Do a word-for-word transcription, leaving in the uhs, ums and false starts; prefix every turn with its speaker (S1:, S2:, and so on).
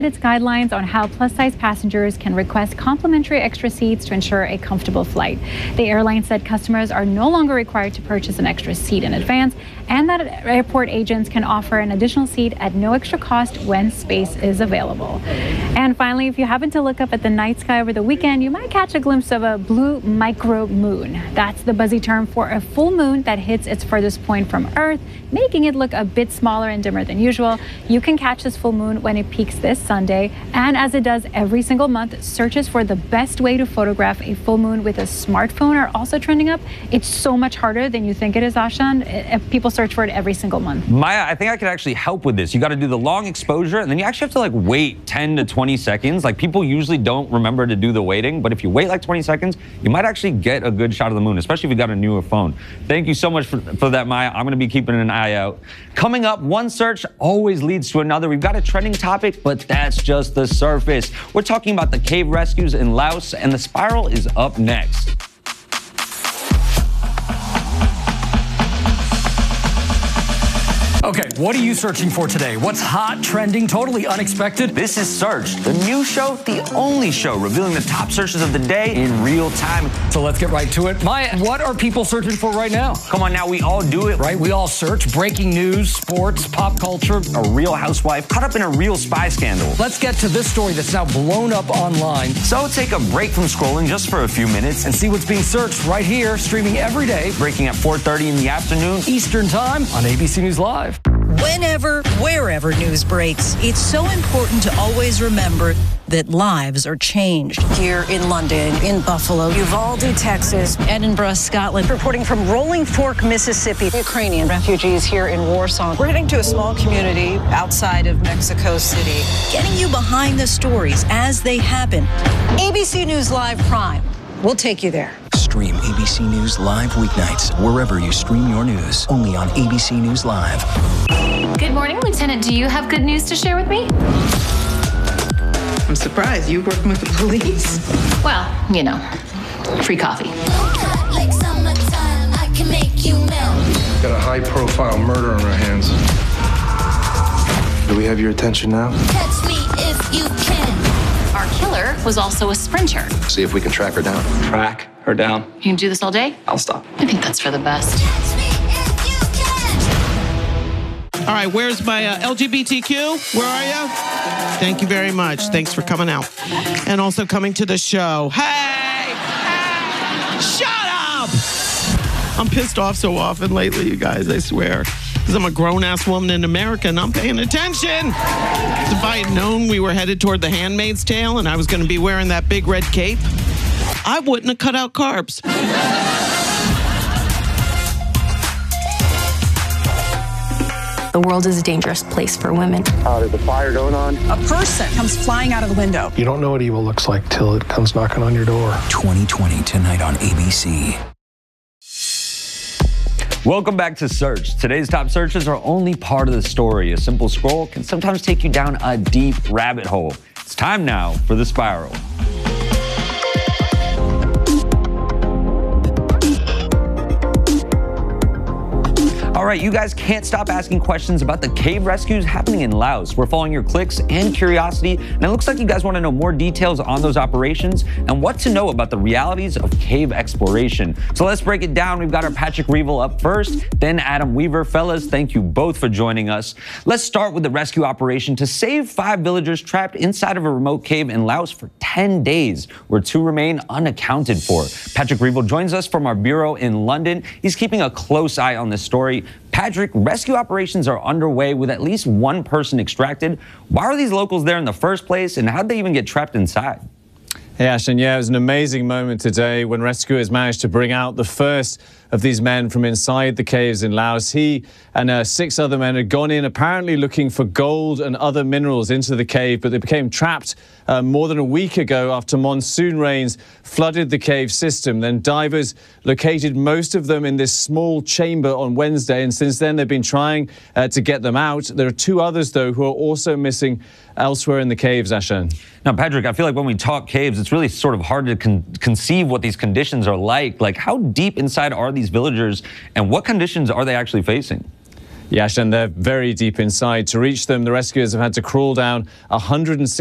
S1: its guidelines on how plus-size passengers can request complimentary extra seats to ensure a comfortable flight. The airline said customers are no longer required to purchase an extra seat in advance, and that airport agents can offer an additional seat at no extra cost when space is available. And finally, if you happen to look up at the night sky over the weekend, you might catch a glimpse of a blue micro moon. That's the buzzy term for a full moon that hits its furthest point from Earth, making it look a bit smaller and dimmer than usual. You can catch this full moon when it peaks this Sunday, and as it does every single month, searches for the best way to photograph a full moon with a smartphone are also trending up. It's so much harder than you think it is, Ashan. People search for it every single month.
S2: Maya, I think I could actually help with this. You got to do the long exposure, and then you actually have to like wait ten to twenty seconds. Like, people usually don't remember to do the waiting, but if you wait like twenty seconds, you might actually get a good shot of the moon, especially if you got a newer phone. Thank you so much for, for that, Maya. I'm going to be keeping an eye out. Coming up, one search always leads to another. We've got a trending topic, but that's just the surface. We're talking about the cave rescues in Laos, and the spiral is up next.
S3: Okay, what are you searching for today? What's hot, trending, totally unexpected?
S2: This is Search, the new show, the only show revealing the top searches of the day in real time.
S3: So let's get right to it. Maya, what are people searching for right now?
S2: Come on now, we all do it.
S3: Right, we all search breaking news, sports, pop culture.
S2: A real housewife caught up in a real spy scandal.
S3: Let's get to this story that's now blown up online.
S2: So take a break from scrolling just for a few minutes
S3: and see what's being searched right here, streaming every day,
S2: breaking at four thirty in the afternoon
S3: Eastern Time on A B C News Live.
S4: Whenever, wherever news breaks, it's so important to always remember that lives are changed. Here in London, in Buffalo, Uvalde, Texas, Edinburgh, Scotland. Reporting from Rolling Fork, Mississippi. Ukrainian refugees here in Warsaw. We're heading to a small community outside of Mexico City. Getting you behind the stories as they happen. A B C News Live Prime. We'll take you there.
S5: Stream A B C News Live weeknights wherever you stream your news. Only on A B C News Live.
S6: Good morning, Lieutenant. Do you have good news to share with me?
S7: I'm surprised. You working with the police?
S6: Well, you know, free coffee.
S8: Like summertime, I can make you melt.
S9: Got a high-profile murder on our hands. Do we have your attention now?
S8: Catch me if you can.
S6: Our killer was also a sprinter.
S9: See if we can track her down.
S10: Track her down?
S6: You can do this all day?
S10: I'll stop.
S6: I think that's for the best.
S8: Catch me if you can.
S11: All right, where's my uh, L G B T Q? Where are you? Thank you very much. Thanks for coming out. And also coming to the show. Hey! Hey! Shut up! I'm pissed off so often lately, you guys, I swear. Because I'm a grown-ass woman in America and I'm paying attention. If I had known we were headed toward The Handmaid's Tale and I was going to be wearing that big red cape, I wouldn't have cut out carbs.
S12: The world is a dangerous place for women.
S13: Uh, there's a fire going on.
S14: A person comes flying out of the window.
S15: You don't know what evil looks like till it comes knocking on your door.
S5: twenty twenty tonight on A B C.
S2: Welcome back to Search. Today's top searches are only part of the story. A simple scroll can sometimes take you down a deep rabbit hole. It's time now for the spiral. All right, you guys can't stop asking questions about the cave rescues happening in Laos. We're following your clicks and curiosity, and it looks like you guys want to know more details on those operations and what to know about the realities of cave exploration. So let's break it down. We've got our Patrick Reevell up first, then Adam Weaver. Fellas, thank you both for joining us. Let's start with the rescue operation to save five villagers trapped inside of a remote cave in Laos for ten days, where two remain unaccounted for. Patrick Reevell joins us from our bureau in London. He's keeping a close eye on this story. Patrick, rescue operations are underway with at least one person extracted. Why are these locals there in the first place, and how'd they even get trapped inside?
S16: Hey, Ashton, yeah, it was an amazing moment today when rescuers managed to bring out the first of these men from inside the caves in Laos. He and uh, six other men had gone in apparently looking for gold and other minerals into the cave, but they became trapped uh, more than a week ago after monsoon rains flooded the cave system. Then divers located most of them in this small chamber on Wednesday, and since then they've been trying uh, to get them out. There are two others, though, who are also missing elsewhere in the caves, Ashan.
S2: Now, Patrick, I feel like when we talk caves, it's really sort of hard to con conceive what these conditions are like. Like, how deep inside are these villagers, and what conditions are they actually facing?
S16: Yash, and they're very deep inside. To reach them, the rescuers have had to crawl down one hundred